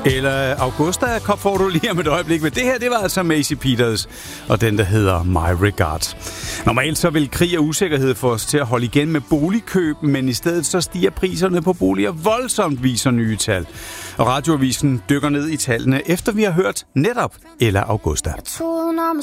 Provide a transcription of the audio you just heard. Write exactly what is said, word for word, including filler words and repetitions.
Eller Augusta kom får du lige om et øjeblik. Men det her, det var altså Macy Peters, og den, der hedder My Regard. Normalt så vil krig og usikkerhed få os til at holde igen med boligkøb, men i stedet så stiger priserne på boliger voldsomt, viser nye tal. Og Radioavisen dykker ned i tallene, efter vi har hørt netop Ella Augusta.